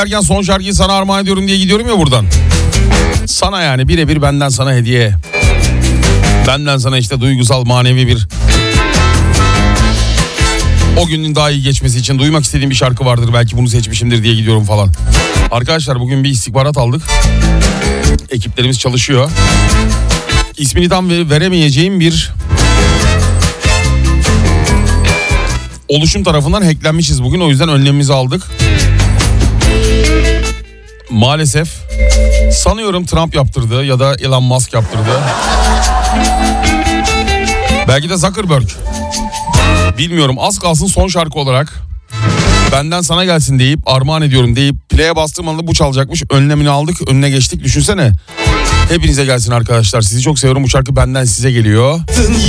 Erken son şarkıyı sana armağan ediyorum diye gidiyorum ya buradan. Sana yani birebir benden sana hediye. Benden sana işte duygusal manevi bir... O günün daha iyi geçmesi için duymak istediğim bir şarkı vardır. Belki bunu seçmişimdir diye gidiyorum falan. Arkadaşlar bugün bir istihbarat aldık. Ekiplerimiz çalışıyor. İsmini tam veremeyeceğim bir... oluşum tarafından hacklenmişiz bugün. O yüzden önlemimizi aldık. Maalesef sanıyorum Trump yaptırdı ya da Elon Musk yaptırdı. Belki de Zuckerberg. Bilmiyorum, az kalsın son şarkı olarak benden sana gelsin deyip armağan ediyorum deyip play'e bastığım anda bu çalacakmış. Önlemini aldık, önüne geçtik. Düşünsene. Hepinize gelsin arkadaşlar. Sizi çok seviyorum. Bu şarkı benden size geliyor.